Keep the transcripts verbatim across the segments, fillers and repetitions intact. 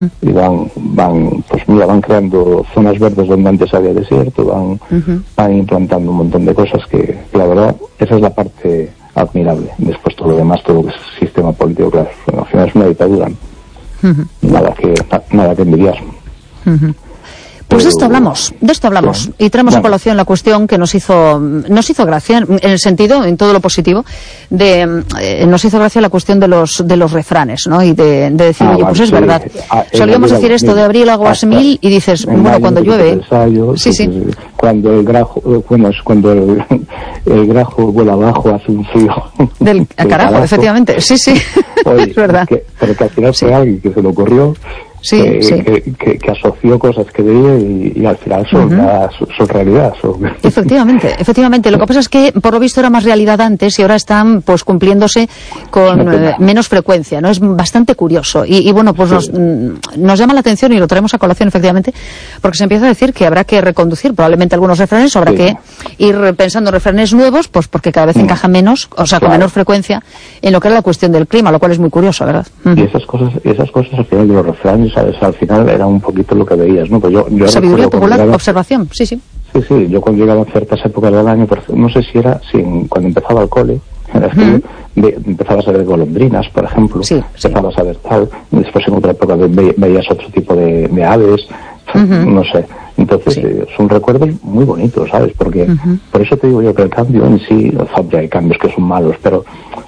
y van, van, pues mira, van creando zonas verdes donde antes había desierto, van, uh-huh. van implantando un montón de cosas que, la verdad, esa es la parte admirable. Después todo lo demás, todo lo que es sistema político, claro, al final es una dictadura, uh-huh. nada que, nada que envidiar. Uh-huh. Pues de esto hablamos, de esto hablamos, sí. Y traemos bueno. a colación la cuestión que nos hizo, nos hizo gracia, en el sentido, en todo lo positivo, de, eh, nos hizo gracia la cuestión de los, de los refranes, ¿no? Y de, de decir, ah, oye, pues sí. es verdad. Ah, solíamos decir esto de abril aguas mil y dices, bueno, cuando llueve. Ensayo, sí, sí. Pues, cuando el grajo, bueno, es cuando el, el grajo vuela abajo, hace un frío. Del, del carajo, carajo, efectivamente, sí, sí. Oye, es verdad. Que, pero que al final sí. fue alguien que se le ocurrió. Sí, que, sí. Que, que, que asoció cosas que veía y, y al final son, uh-huh. la, son, son realidad. Son... Efectivamente, efectivamente. Lo que pasa es que por lo visto era más realidad antes y ahora están pues cumpliéndose con no eh, menos frecuencia, ¿no? Es bastante curioso. Y, y bueno, pues sí. nos, nos llama la atención y lo traemos a colación, efectivamente, porque se empieza a decir que habrá que reconducir probablemente algunos refranes, o habrá sí. que ir pensando en refranes nuevos, pues porque cada vez mm. encaja menos, o sea, claro. con menor frecuencia, en lo que era la cuestión del clima, lo cual es muy curioso, ¿verdad? Uh-huh. Y esas cosas, esas cosas al final de los refranes, ¿sabes? Al final era un poquito lo que veías, ¿no? Pues yo, yo sabiduría popular, llegaba, observación, sí, sí. Sí, sí, yo cuando llegaba a ciertas épocas del año, no sé si era, si en, cuando empezaba el cole, en el uh-huh. de, empezabas a ver golondrinas, por ejemplo, sí, empezabas sí. a ver tal, después en otra época ve, veías otro tipo de, de aves, uh-huh. no sé. Entonces, sí. eh, son recuerdos muy bonitos, ¿sabes? Porque, uh-huh. por eso te digo yo que el cambio en sí, ya hay cambios que son malos, pero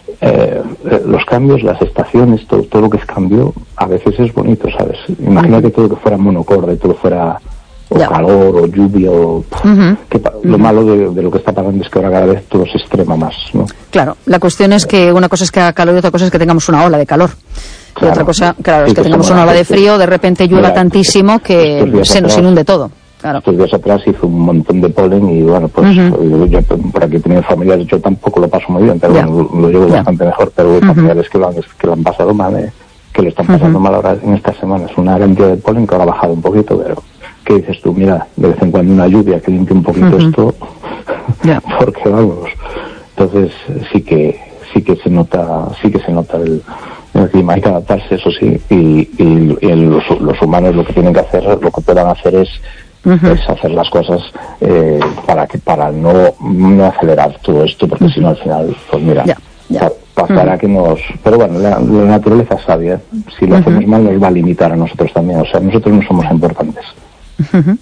Eh, los cambios, las estaciones, todo, todo lo que es cambio, a veces es bonito, ¿sabes? Imagínate uh-huh. todo que fuera monocorde, todo fuera o yeah. calor o lluvia o... Uh-huh. que, uh-huh. Lo malo de, de lo que está pasando es que ahora cada vez todo se extrema más, ¿no? Claro, la cuestión es que una cosa es que haga calor y otra cosa es que tengamos una ola de calor. Claro. Y otra cosa, claro, es que tengamos una ola de frío, de repente llueva Mira, tantísimo que se nos inunde todo. Claro. Estos días atrás hizo un montón de polen y bueno, pues uh-huh. yo por aquí he tenido familiares, yo tampoco lo paso muy bien, pero yeah. bueno, lo llevo yeah. bastante mejor, pero hay uh-huh. familiares que lo, han, que lo han pasado mal, eh, que lo están pasando uh-huh. mal ahora en estas semanas. Una cantidad de polen que ahora ha bajado un poquito, pero ¿qué dices tú? Mira, de vez en cuando una lluvia que limpie un poquito uh-huh. esto, yeah. porque vamos, entonces sí que sí que se nota, sí que se nota el el clima, hay que adaptarse, eso sí, y, y, y los, los humanos lo que tienen que hacer, lo que puedan hacer es Uh-huh. es hacer las cosas eh, para que para no, no acelerar todo esto, porque uh-huh. si no al final, pues mira, yeah, yeah. pa, pasará uh-huh. que nos... Pero bueno, la, la naturaleza es sabia, si lo uh-huh. hacemos mal nos va a limitar a nosotros también, o sea, nosotros no somos importantes. Uh-huh.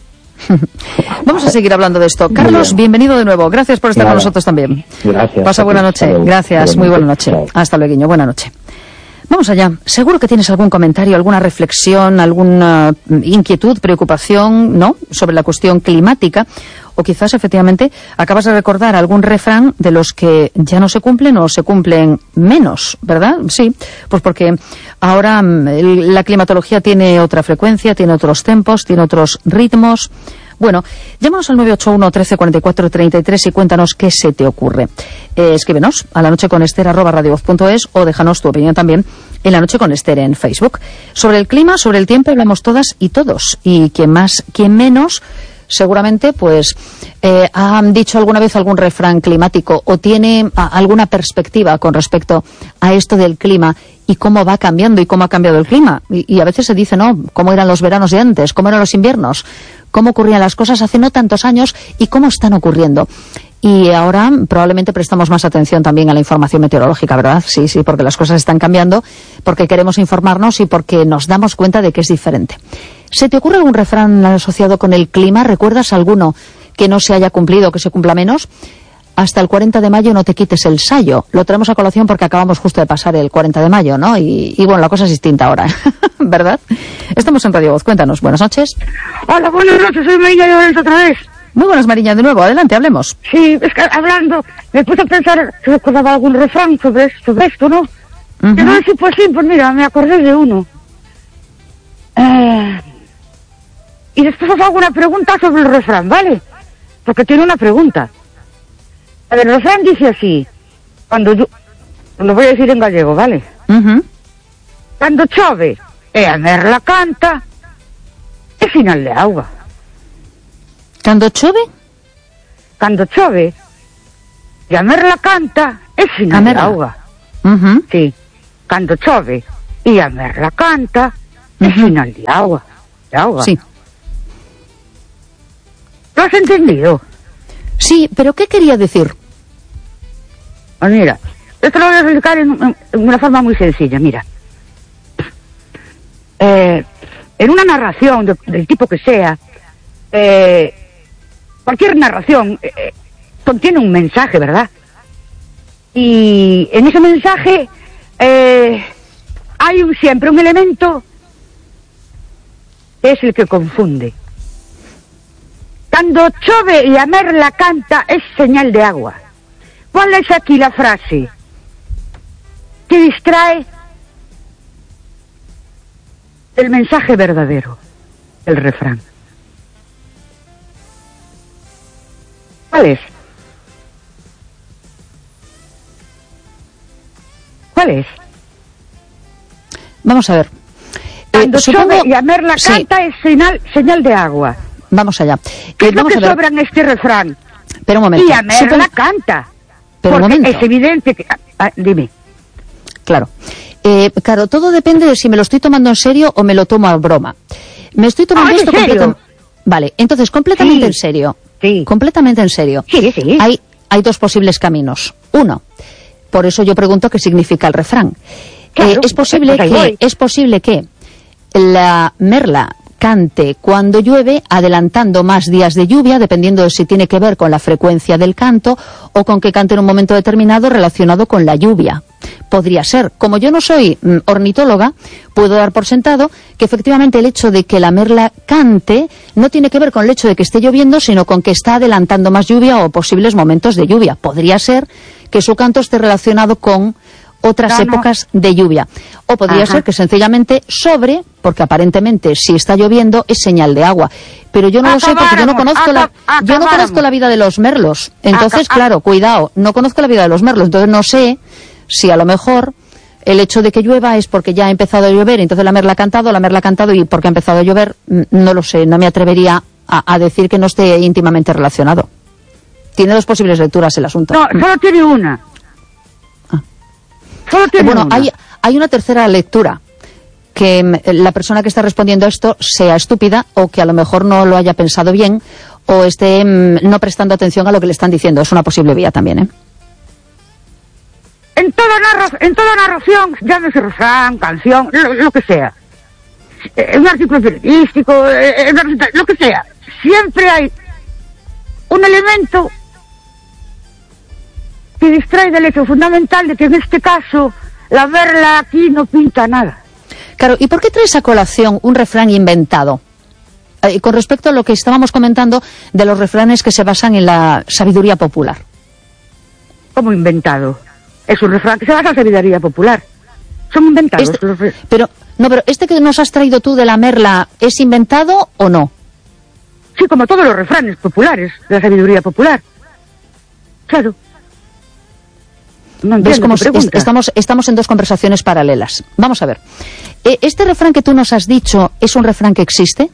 Vamos a seguir hablando de esto. Carlos, bien. bienvenido de nuevo, gracias por estar Nada. con nosotros también. Gracias. Pasa buena noche, gracias, muy buena noche. Chao. Hasta luego, buena noche. Vamos allá. Seguro que tienes algún comentario, alguna reflexión, alguna inquietud, preocupación, ¿no?, sobre la cuestión climática. O quizás, efectivamente, acabas de recordar algún refrán de los que ya no se cumplen o se cumplen menos, ¿verdad? Sí, pues porque ahora la climatología tiene otra frecuencia, tiene otros tempos, tiene otros ritmos. Bueno, llámanos al nueve ocho uno, trece, cuarenta y cuatro, treinta y tres y cuéntanos qué se te ocurre. Eh, escríbenos a la noche con Ester arroba radiovoz punto es o déjanos tu opinión también en La Noche con Ester en Facebook. Sobre el clima, sobre el tiempo hablamos todas y todos. Y quien más, quien menos, seguramente pues eh, han dicho alguna vez algún refrán climático o tiene a, alguna perspectiva con respecto a esto del clima y cómo va cambiando y cómo ha cambiado el clima. Y, y a veces se dice, ¿no?, cómo eran los veranos de antes, cómo eran los inviernos, cómo ocurrían las cosas hace no tantos años y cómo están ocurriendo. Y ahora probablemente prestamos más atención también a la información meteorológica, ¿verdad? Sí, sí, porque las cosas están cambiando, porque queremos informarnos y porque nos damos cuenta de que es diferente. ¿Se te ocurre algún refrán asociado con el clima? ¿Recuerdas alguno que no se haya cumplido, que se cumpla menos? Hasta el cuarenta de mayo no te quites el sayo. Lo traemos a colación porque acabamos justo de pasar el cuarenta de mayo, ¿no? Y, y bueno, la cosa es distinta ahora, ¿verdad? Estamos en Radio Voz. Cuéntanos. Buenas noches. Hola, buenas noches. Soy Mariña de Orense otra vez. Muy buenas, Mariña, de nuevo. Adelante, hablemos. Sí, es que hablando, me puse a pensar si recordaba algún refrán sobre, sobre esto, ¿no? Uh-huh. Y no sé, pues sí, pues mira, me acordé de uno. Eh... Y después os hago una pregunta sobre el refrán, ¿vale? Porque tiene una pregunta. A ver, el refrán dice así, cuando yo... Lo voy a decir en gallego, ¿vale? Uh-huh. Cuando chove e a merla canta, é final de auga. Cando chove? Cando chove e a merla canta, é final de auga. Uh-huh. Sí, cando chove e a merla canta, Uh-huh. Es señal de agua. De agua. Sí. ¿Lo has entendido? Sí, pero ¿qué quería decir? Pues mira, esto lo voy a explicar en, en una forma muy sencilla, mira. Eh, en una narración de, del tipo que sea, eh, cualquier narración eh, contiene un mensaje, ¿verdad? Y en ese mensaje eh, hay un, siempre un elemento que es el que confunde. Cuando chove y a merla canta es señal de agua. ¿Cuál es aquí la frase que distrae del mensaje verdadero, el refrán? ¿Cuál es? ¿Cuál es? Vamos a ver. Cuando eh, supongo... chove y a merla canta sí. es señal, señal de agua. Vamos allá. ¿Qué eh, es lo vamos que a ver. sobra en este refrán? Pero un momento. Y a merla Supongo... canta. Pero un porque momento. es evidente que... Ah, dime. Claro. Eh, claro, todo depende de si me lo estoy tomando en serio o me lo tomo a broma. Me estoy tomando ah, esto completamente... Vale, entonces, completamente sí. en serio. Sí. Completamente en serio. Sí, sí. Hay, hay dos posibles caminos. Uno, por eso yo pregunto qué significa el refrán. Claro, eh, es posible pues que es posible que la merla cante cuando llueve, adelantando más días de lluvia, dependiendo de si tiene que ver con la frecuencia del canto o con que cante en un momento determinado relacionado con la lluvia. Podría ser. Como yo no soy mm, ornitóloga, puedo dar por sentado que efectivamente el hecho de que la merla cante no tiene que ver con el hecho de que esté lloviendo, sino con que está adelantando más lluvia o posibles momentos de lluvia. Podría ser que su canto esté relacionado con otras no, épocas no. de lluvia. O podría Ajá. ser que sencillamente sobre, porque aparentemente si está lloviendo es señal de agua. Pero yo no lo sé porque yo no conozco la yo no conozco la vida de los merlos. Entonces, Acab claro, cuidado, no conozco la vida de los merlos, entonces no sé si a lo mejor el hecho de que llueva es porque ya ha empezado a llover, entonces la merla ha cantado, la merla ha cantado y porque ha empezado a llover, no lo sé, no me atrevería a, a decir que no esté íntimamente relacionado. Tiene dos posibles lecturas el asunto. No, solo tiene una. Eh, bueno, hay, hay una tercera lectura, que mm, la persona que está respondiendo a esto sea estúpida o que a lo mejor no lo haya pensado bien o esté mm, no prestando atención a lo que le están diciendo. Es una posible vía también, ¿eh? En toda, narra en toda narración, llámese refrán, canción, lo, lo que sea, eh, un artículo periodístico, eh, lo que sea, siempre hay un elemento que distrae del hecho fundamental de que en este caso la merla aquí no pinta nada. Claro, ¿y por qué traes a colación un refrán inventado? Eh, con respecto a lo que estábamos comentando de los refranes que se basan en la sabiduría popular. ¿Cómo inventado? Es un refrán que se basa en la sabiduría popular. Son inventados. Este, los pero, no, pero este que nos has traído tú de la merla, ¿es inventado o no? Sí, como todos los refranes populares de la sabiduría popular. Claro. No ¿Ves cómo est estamos, estamos en dos conversaciones paralelas? Vamos a ver. ¿Este refrán que tú nos has dicho es un refrán que existe?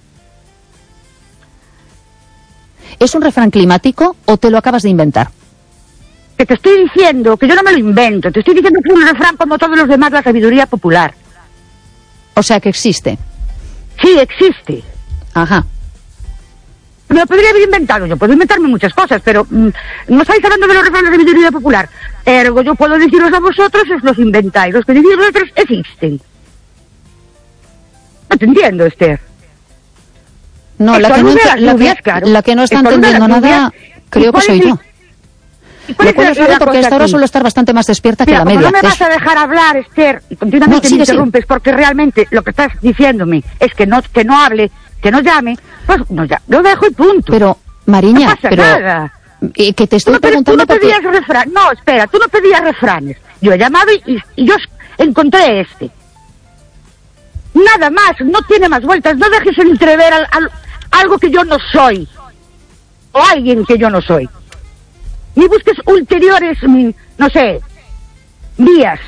¿Es un refrán climático o te lo acabas de inventar? Que te estoy diciendo, que yo no me lo invento, te estoy diciendo que es un refrán como todos los demás de la sabiduría popular. O sea, que existe. Sí, existe. Ajá. Me lo podría haber inventado, yo puedo inventarme muchas cosas, pero mmm, no estáis hablando de los refranes de sabiduría popular. Ergo, yo puedo deciros a vosotros, os los inventáis. Los que decís vosotros existen. No te entiendo, Esther. No, la que no, la, lluvias, que, claro. la que no está entendiendo nada, creo que soy yo. Lo cual es raro porque hasta ahora suelo estar bastante más despierta Mira, que la media. No me vas a dejar hablar, Esther, y continuamente no, me interrumpes, sí. Porque realmente lo que estás diciéndome es que no, que no hable, que no llame, pues no, ya, lo dejo y punto. Pero, Mariña, no pasa pero... nada. Y que te estoy tú no, preguntando tú no pedías porque... refranes. No, espera, tú no pedías refranes. Yo he llamado y, y, y yo encontré este. Nada más, no tiene más vueltas. No dejes entrever al, al, algo que yo no soy. O alguien que yo no soy. Ni busques ulteriores, no sé, vías.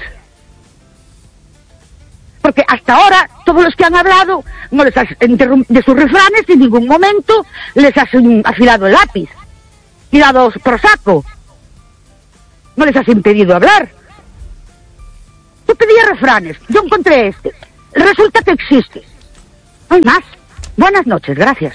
Porque hasta ahora, todos los que han hablado, no les has de sus refranes, en ningún momento les has um, afilado el lápiz. Tirado por saco. No les has impedido hablar. Tú pedías refranes, yo encontré este. Resulta que existe. No hay más. Buenas noches, gracias.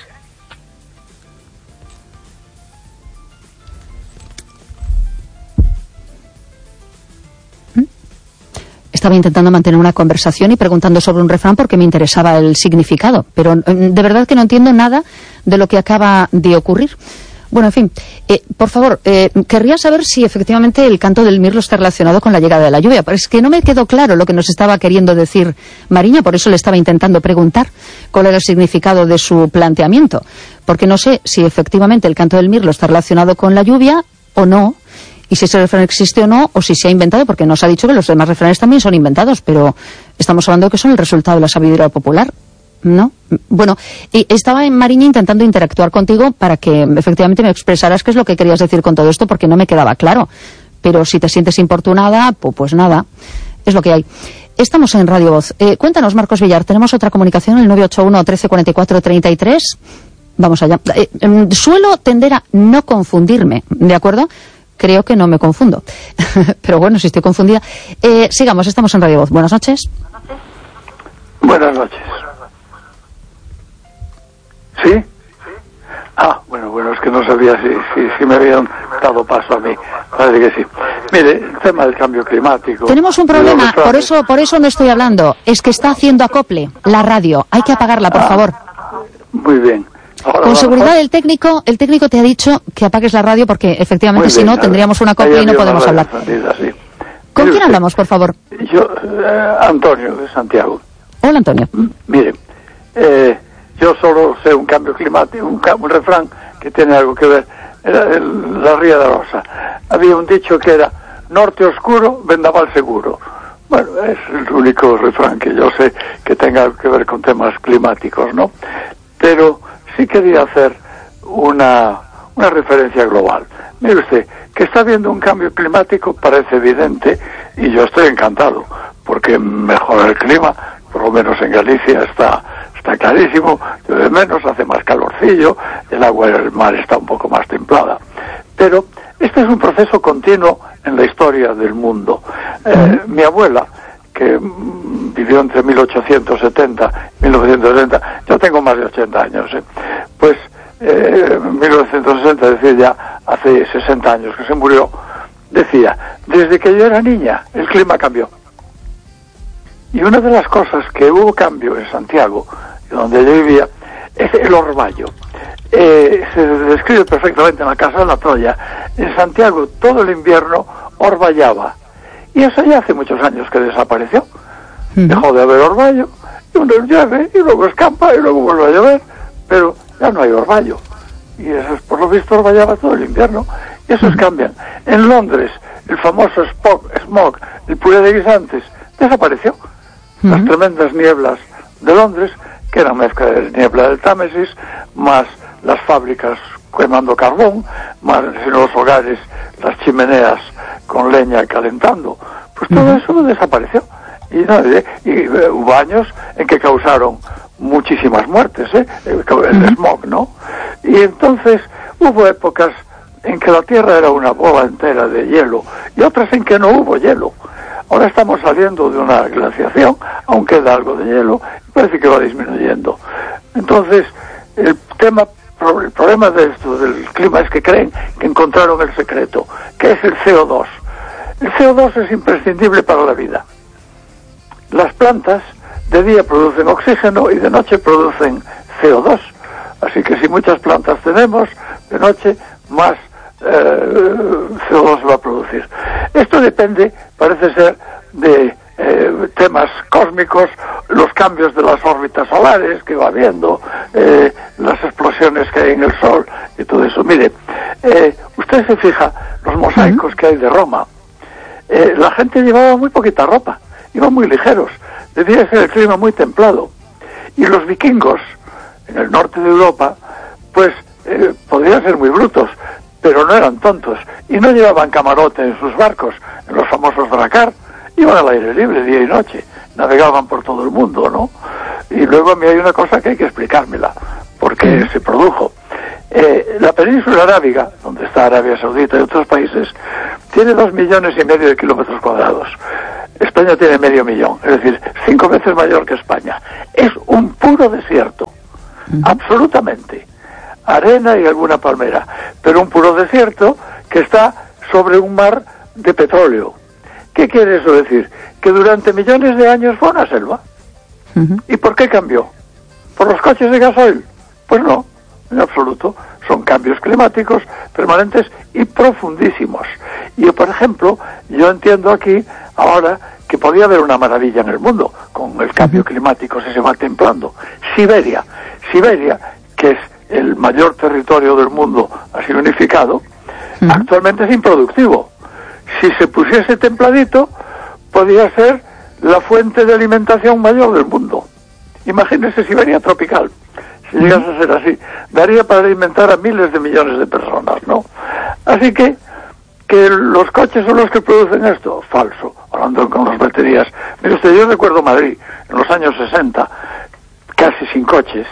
Estaba intentando mantener una conversación y preguntando sobre un refrán porque me interesaba el significado, pero de verdad que no entiendo nada de lo que acaba de ocurrir. Bueno, en fin, eh, por favor, eh, querría saber si efectivamente el canto del mirlo está relacionado con la llegada de la lluvia. Pero es que no me quedó claro lo que nos estaba queriendo decir Mariña, por eso le estaba intentando preguntar cuál era el significado de su planteamiento. Porque no sé si efectivamente el canto del mirlo está relacionado con la lluvia o no, y si ese refrán existe o no, o si se ha inventado, porque nos ha dicho que los demás refranes también son inventados, pero estamos hablando de que son el resultado de la sabiduría popular, ¿no? Bueno, y estaba en Mariña intentando interactuar contigo para que efectivamente me expresaras qué es lo que querías decir con todo esto, porque no me quedaba claro. Pero si te sientes importunada, pues, pues nada, es lo que hay. Estamos en Radio Voz. Eh, cuéntanos, Marcos Villar, tenemos otra comunicación, el nueve ocho uno, trece cuarenta y cuatro, treinta y tres. Vamos allá. Eh, eh, suelo tender a no confundirme, ¿de acuerdo? Creo que no me confundo. Pero bueno, si estoy confundida. Eh, sigamos, estamos en Radio Voz. Buenas noches. Buenas noches. ¿Sí? Ah, bueno, bueno, es que no sabía si, si, si me habían dado paso a mí. Parece que sí. Mire, el tema del cambio climático... Tenemos un problema, por eso, por eso no estoy hablando. Es que está haciendo acople la radio. Hay que apagarla, por ah, favor. Muy bien. Ahora, con seguridad el técnico el técnico te ha dicho que apagues la radio porque efectivamente si no tendríamos una copia y no podemos hablar. Salida, sí. ¿Con quién hablamos, por favor? Yo, eh, Antonio, de Santiago. Hola, Antonio. Mire, eh, yo solo sé un cambio climático, un, un refrán que tiene algo que ver. Era el, la Ría de Rosa. Había un dicho que era norte oscuro, vendaval seguro. Bueno, es el único refrán que yo sé que tenga que ver con temas climáticos, ¿no? Pero sí quería hacer una, una referencia global. Mire usted, que está habiendo un cambio climático parece evidente y yo estoy encantado porque mejora el clima, por lo menos en Galicia está, está clarísimo, llueve menos, hace más calorcillo, el agua del mar está un poco más templada. Pero este es un proceso continuo en la historia del mundo. Eh, mi abuela, que mm, vivió entre mil ochocientos setenta y mil novecientos setenta, yo tengo más de ochenta años, ¿eh? pues eh, en mil novecientos sesenta, es decir, ya hace sesenta años que se murió, decía, desde que yo era niña el clima cambió. Y una de las cosas que hubo cambio en Santiago, donde yo vivía, es el orvallo. Eh, se describe perfectamente en la Casa de la Troya. En Santiago todo el invierno orvallaba. Y eso ya hace muchos años que desapareció. Uh-huh. Dejó de haber orvallo, y uno llueve, y luego escampa, y luego vuelve a llover, pero ya no hay orvallo. Y eso es, por lo visto, orvallaba todo el invierno. Y esos uh-huh. cambian. En Londres, el famoso smog, smog el puré de guisantes, desapareció. Uh-huh. Las tremendas nieblas de Londres, que eran mezcla de niebla del Támesis, más las fábricas quemando carbón, más en los hogares las chimeneas con leña calentando, pues todo uh-huh. eso desapareció. Y, no, y, y uh, hubo años en que causaron muchísimas muertes, ¿eh? el, el uh-huh. smog, ¿no? Y entonces hubo épocas en que la Tierra era una bola entera de hielo y otras en que no hubo hielo. Ahora estamos saliendo de una glaciación, aún queda algo de hielo, y parece que va disminuyendo. Entonces, el tema, el problema de esto, del clima, es que creen que encontraron el secreto, que es el C O dos. El C O dos es imprescindible para la vida. Las plantas de día producen oxígeno y de noche producen C O dos. Así que si muchas plantas tenemos, de noche más eh, C O dos se va a producir. Esto depende, parece ser, de eh, temas cósmicos, los cambios de las órbitas solares que va habiendo, eh, las explosiones que hay en el Sol y todo eso. Mire, eh, usted se fija los mosaicos que hay de Roma. Eh, la gente llevaba muy poquita ropa, iban muy ligeros, debía ser el clima muy templado. Y los vikingos, en el norte de Europa, pues eh, podrían ser muy brutos, pero no eran tontos, y no llevaban camarote en sus barcos, en los famosos dracar, iban al aire libre día y noche, navegaban por todo el mundo, ¿no? Y luego a mí hay una cosa que hay que explicármela, porque se produjo. Eh, la península arábiga, donde está Arabia Saudita y otros países, tiene dos millones y medio de kilómetros cuadrados. España tiene medio millón, es decir, cinco veces mayor que España. es un puro desierto, uh-huh. absolutamente. Arena y alguna palmera, pero un puro desierto que está sobre un mar de petróleo. ¿Qué quiere eso decir? Que durante millones de años fue una selva. Uh-huh. ¿Y por qué cambió? ¿Por los coches de gasoil? Pues no, en absoluto. Son cambios climáticos permanentes y profundísimos. Y, por ejemplo, yo entiendo aquí ahora que podía haber una maravilla en el mundo con el cambio uh-huh. climático, si se va templando. Siberia. Siberia, que es el mayor territorio del mundo así unificado, uh-huh. actualmente es improductivo. Si se pusiese templadito, podría ser la fuente de alimentación mayor del mundo. Imagínese Siberia tropical, si uh-huh. llegase a ser así. Daría para alimentar a miles de millones de personas, ¿no? Así que, que los coches son los que producen esto, falso. Hablando con las baterías. Mire usted, yo recuerdo Madrid, en los años sesenta, casi sin coches,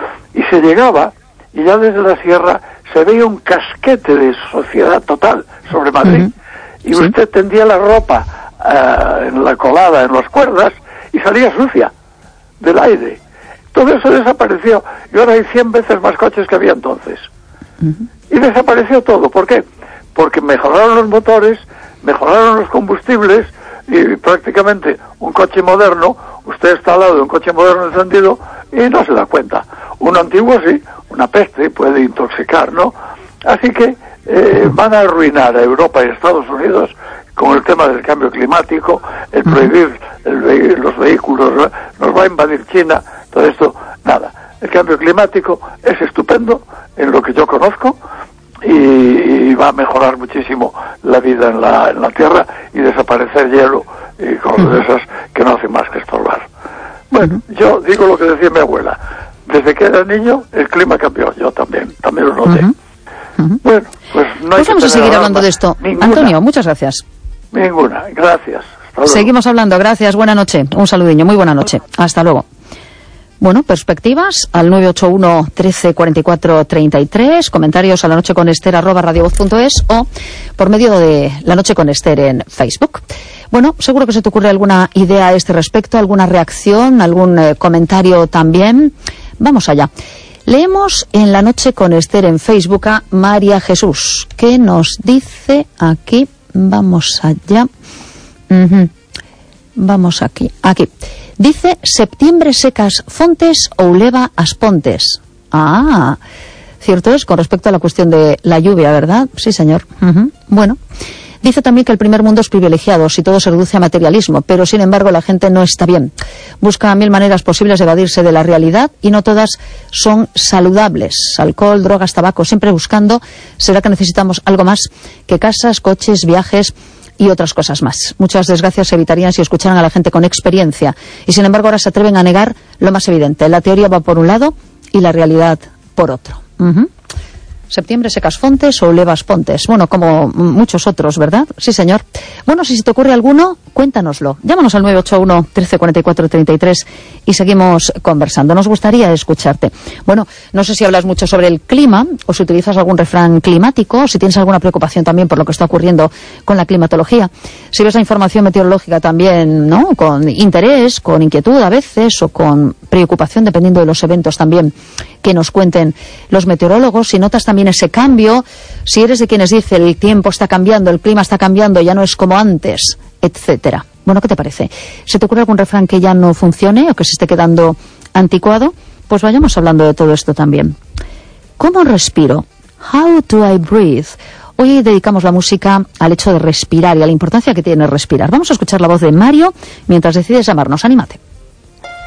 y se llegaba, y ya desde la sierra se veía un casquete de sociedad total sobre Madrid. Uh-huh. Y ¿sí? usted tendía la ropa uh, en la colada, en las cuerdas, y salía sucia del aire. Todo eso desapareció. Y ahora hay cien veces más coches que había entonces. Uh-huh. Y desapareció todo. ¿Por qué? Porque mejoraron los motores, mejoraron los combustibles, y prácticamente un coche moderno, usted está al lado de un coche moderno encendido y no se da cuenta. Uno antiguo sí, una peste, puede intoxicar, ¿no? Así que eh, van a arruinar a Europa y Estados Unidos con el tema del cambio climático, el prohibir el ve- los vehículos, ¿no? Nos va a invadir China, todo esto, nada. El cambio climático es estupendo en lo que yo conozco y, y va a mejorar muchísimo la vida en la, en la Tierra y desaparecer hielo y cosas de esas que no hacen más que estorbar. Bueno, yo digo lo que decía mi abuela. Desde que era niño, el clima cambió. Yo también, también lo noté. Uh-huh. Uh-huh. Bueno, pues no hay pues vamos que a seguir hablando de esto. Ninguna. Antonio, muchas gracias. Ninguna, gracias. Seguimos hablando, gracias, buena noche. Un saludiño, muy buena noche. Hasta luego. Bueno, perspectivas al nueve ocho uno, trece, cuarenta y cuatro, treinta y tres, comentarios a la noche con Esther arroba radiovoz punto es o por medio de La Noche con Esther en Facebook. Bueno, seguro que se te ocurre alguna idea a este respecto, alguna reacción, algún eh, comentario también. Vamos allá. Leemos en La Noche con Esther en Facebook a María Jesús, que nos dice aquí, vamos allá, uh-huh. vamos aquí, aquí. Dice, septiembre secas fontes ou leva as pontes. Ah, cierto es, con respecto a la cuestión de la lluvia, ¿verdad? Sí, señor. Uh-huh. Bueno, dice también que el primer mundo es privilegiado si todo se reduce a materialismo, pero sin embargo la gente no está bien. Busca mil maneras posibles de evadirse de la realidad y no todas son saludables. Alcohol, drogas, tabaco, siempre buscando. ¿Será que necesitamos algo más que casas, coches, viajes y otras cosas más? Muchas desgracias se evitarían si escucharan a la gente con experiencia. Y sin embargo ahora se atreven a negar lo más evidente. La teoría va por un lado y la realidad por otro. Uh-huh. Septiembre secas fontes o levas pontes. Bueno, como muchos otros, ¿verdad? Sí, señor. Bueno, si se te ocurre alguno, cuéntanoslo. Llámanos al nueve ocho uno, trece, cuarenta y cuatro, treinta y tres y seguimos conversando. Nos gustaría escucharte. Bueno, no sé si hablas mucho sobre el clima o si utilizas algún refrán climático o si tienes alguna preocupación también por lo que está ocurriendo con la climatología. Si ves la información meteorológica también, ¿no? Con interés, con inquietud a veces o con preocupación, dependiendo de los eventos también que nos cuenten los meteorólogos. Si notas también ese cambio, si eres de quienes dice el tiempo está cambiando, el clima está cambiando, ya no es como antes, etcétera. Bueno, ¿qué te parece? ¿Se te ocurre algún refrán que ya no funcione o que se esté quedando anticuado? Pues vayamos hablando de todo esto también. ¿Cómo respiro? How do I breathe? Hoy dedicamos la música al hecho de respirar y a la importancia que tiene respirar. Vamos a escuchar la voz de Mario mientras decides llamarnos. Anímate.